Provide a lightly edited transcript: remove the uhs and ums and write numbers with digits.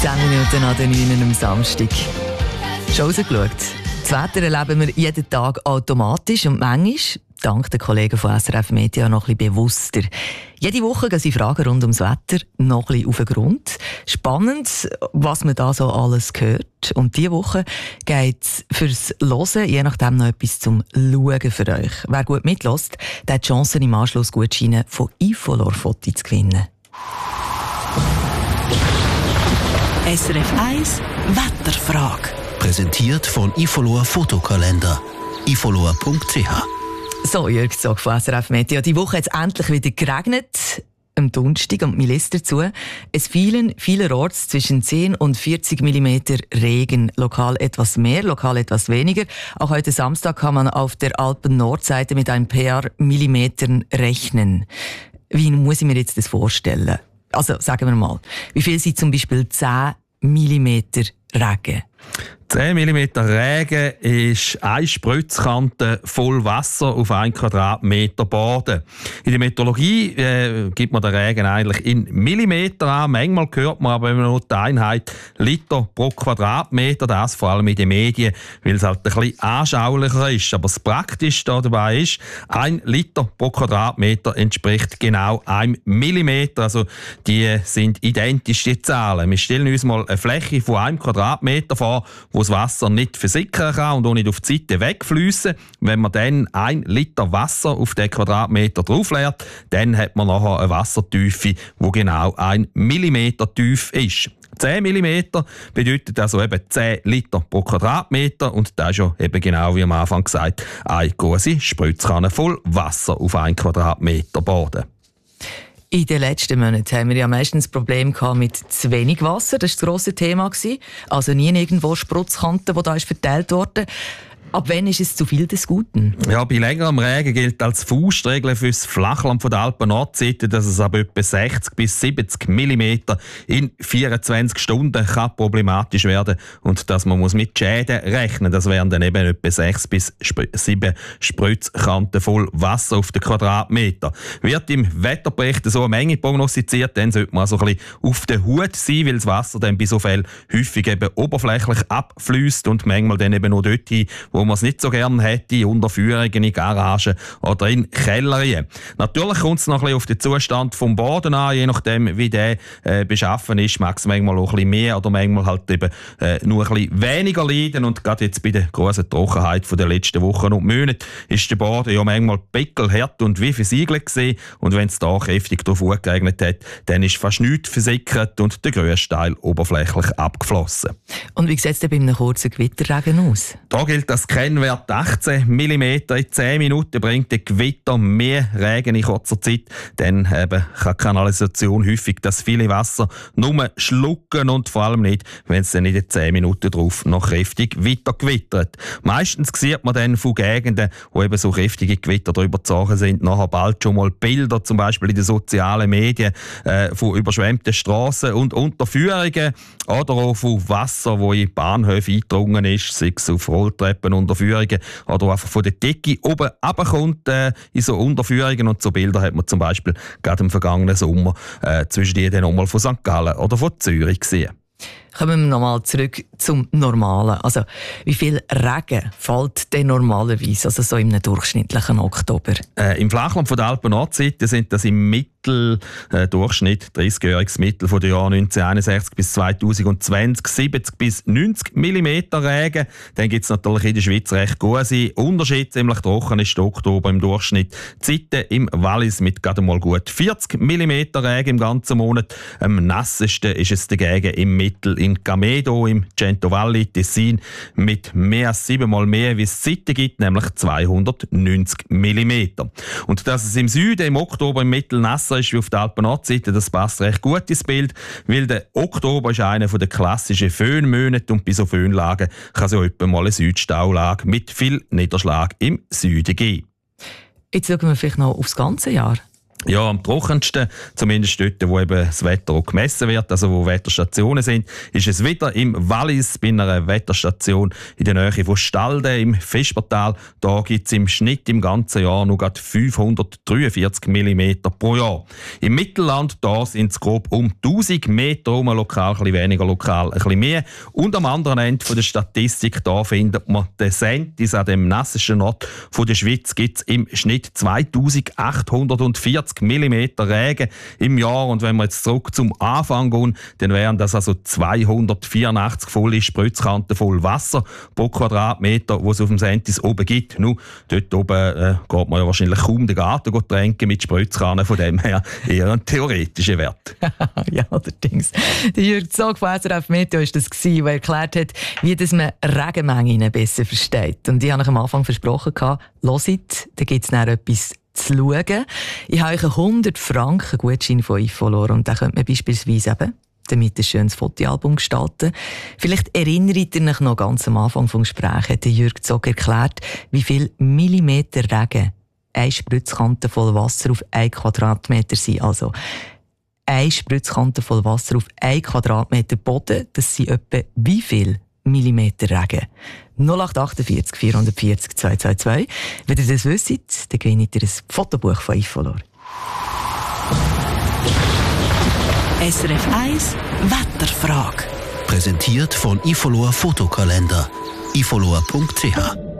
10 Minuten an den 9 am Samstag. Schon rausgeschaut. Das Wetter erleben wir jeden Tag automatisch und manchmal, dank den Kollegen von SRF Media, noch ein bisschen bewusster. Jede Woche gehen sie Fragen rund ums Wetter noch ein bisschen auf den Grund. Spannend, was man da so alles hört. Und diese Woche geht es fürs Hören, je nachdem noch etwas zum Schauen für euch. Wer gut mitlässt, der hat die Chance, im Anschluss Gutscheine von Ifolor-Fotos zu gewinnen. SRF 1 Wetterfrage. Präsentiert von Ifolor Fotokalender. ifolor.ch. So, Jörg Zog von SRF Media. Die Woche hat es endlich wieder geregnet. Am Donnerstag und meine Liste dazu. Es fielen vielerorts zwischen 10 und 40 mm Regen. Lokal etwas mehr, lokal etwas weniger. Auch heute Samstag kann man auf der Alpen-Nordseite mit ein paar Millimetern rechnen. Wie muss ich mir jetzt das vorstellen? Also, sagen wir mal, wie viel sind zum Beispiel 10 mm Regen? 10 mm Regen ist eine Spritzkante voll Wasser auf 1 Quadratmeter Boden. In der Meteorologie gibt man den Regen eigentlich in Millimeter an. Manchmal hört man aber immer nur die Einheit Liter pro Quadratmeter. Das vor allem in den Medien, weil es halt ein bisschen anschaulicher ist. Aber das Praktische dabei ist, 1 Liter pro Quadratmeter entspricht genau 1 Millimeter. Also die sind identisch, die Zahlen. Wir stellen uns mal eine Fläche von 1 Quadratmeter vor, wo das Wasser nicht versickern kann und auch nicht auf die Seite wegfließen. Wenn man dann 1 Liter Wasser auf den Quadratmeter draufleert, dann hat man nachher eine Wassertiefe, die genau 1 Millimeter tief ist. 10 mm bedeutet also eben 10 Liter pro Quadratmeter und das ist ja eben genau wie am Anfang gesagt, eine große Spritzkanne voll Wasser auf 1 Quadratmeter Boden. In den letzten Monaten haben wir ja meistens Probleme mit zu wenig Wasser. Das war das grosse Thema. Also nie irgendwo Spritzkanten, die da verteilt wurden. Ab wann ist es zu viel des Guten? Ja, bei längerem Regen gilt als Faustregel für das Flachland der Alpen-Nordseite, dass es ab etwa 60 bis 70 mm in 24 Stunden kann problematisch werden und dass man mit Schäden rechnen muss. Das wären dann eben etwa 6 bis 7 Spritzkanten voll Wasser auf den Quadratmeter. Wird im Wetterbericht so eine Menge prognostiziert, dann sollte man so ein bisschen auf der Hut sein, weil das Wasser dann bei so Fällen häufig eben oberflächlich abfließt und manchmal dann eben nur dort hin, wo man es nicht so gerne hätte, in Unterführungen, in Garagen oder in Kellerien. Natürlich kommt es noch ein bisschen auf den Zustand vom Boden an, je nachdem wie der beschaffen ist, mag es manchmal auch ein bisschen mehr oder manchmal halt eben nur ein bisschen weniger leiden. Und gerade jetzt bei der grossen Trockenheit der letzten Wochen und Monate ist der Boden ja manchmal pickelhart und wie versiegelt gewesen. Und wenn es da kräftig drauf geregnet hat, dann ist fast nichts versickert und der grösste Teil oberflächlich abgeflossen. Und wie sieht es denn bei einem kurzen Gewitterregen aus? Da gilt das Kennwert 18 mm in 10 Minuten bringt der Gewitter mehr Regen in kurzer Zeit. Dann eben kann die Kanalisation häufig das viele Wasser nur schlucken und vor allem nicht, wenn es dann in den 10 Minuten drauf noch kräftig weiter gewittert. Meistens sieht man dann von Gegenden, wo eben so kräftige Gewitter drüber gezogen sind, nachher bald schon mal Bilder, zum Beispiel in den sozialen Medien, von überschwemmten Strassen und Unterführungen oder auch von Wasser, wo in Bahnhöfe eingedrungen ist, sei es auf Rolltreppen, Unterführungen oder einfach von der Decke oben runterkommt in so Unterführungen. Und so Bilder hat man zum Beispiel gerade im vergangenen Sommer zwischen denen nochmal von St. Gallen oder von Zürich gesehen. Kommen wir nochmal zurück zum Normalen. Also, wie viel Regen fällt denn normalerweise, also so im durchschnittlichen Oktober? Im Flachland der Alpen-Nordseite sind das im Durchschnitt 30-jähriges Mittel von den Jahren 1961 bis 2020 70 bis 90 mm Regen. Dann gibt es natürlich in der Schweiz recht große Unterschiede. Ziemlich trocken ist der Oktober im Durchschnitt. Die Zeiten im Wallis mit gerade mal gut 40 mm Regen im ganzen Monat. Am nassesten ist es dagegen im Mittel in Camedo, im Cento Valli, Tessin, mit mehr als 7-mal mehr, wie es Zeiten gibt, nämlich 290 mm. Und dass es im Süden im Oktober im Mittel nasser ist wie auf der Alpen-Nordseite, das passt recht gut ins Bild, weil der Oktober ist einer der klassischen Föhnmonate und bei so Föhnlagen kann es ja etwa mal eine Südstaulage mit viel Niederschlag im Süden geben. Jetzt schauen wir vielleicht noch aufs ganze Jahr. Ja, am trockensten, zumindest dort, wo eben das Wetter auch gemessen wird, also wo Wetterstationen sind, ist es wieder im Wallis bei einer Wetterstation in der Nähe von Stalden im Vespertal. Da gibt es im Schnitt im ganzen Jahr nur gerade 543 mm pro Jahr. Im Mittelland da sind es grob um 1000 Meter, lokal ein bisschen weniger, lokal ein bisschen mehr. Und am anderen Ende der Statistik da findet man den Sentis, an dem nassesten Ort der Schweiz gibt es im Schnitt 2840 mm Regen im Jahr. Und wenn wir jetzt zurück zum Anfang gehen, dann wären das also 284 volle Spritzkanten voll Wasser pro Quadratmeter, wo es auf dem Sentis oben gibt. Nur dort oben geht man ja wahrscheinlich kaum den Garten tränken mit Spritzkannen, von dem her eher ein theoretischer Wert. Ja, allerdings. Der Jürg Zog von SRF Meteo war das, der erklärt hat, wie das man Regenmengen besser versteht. Und ich habe am Anfang versprochen, hört, da gibt es dann etwas zu schauen. Ich habe euch einen 100 Franken Gutschein von Ifolor und den könnt man beispielsweise eben damit ein schönes Fotoalbum gestalten. Vielleicht erinnert ihr euch noch ganz am Anfang des Gesprächs, hat Jürg Zog erklärt, wie viel Millimeter Regen eine Spritzkante voll Wasser auf 1 Quadratmeter sind. Also eine Spritzkante voll Wasser auf 1 Quadratmeter Boden, das sind etwa wie viel Millimeter Regen? 0848 440 222. Wenn ihr das wisst, dann gewinnt ihr ein Fotobuch von Ifolor. SRF 1 Wetterfrage. Präsentiert von Ifolor Fotokalender. ifolor.ch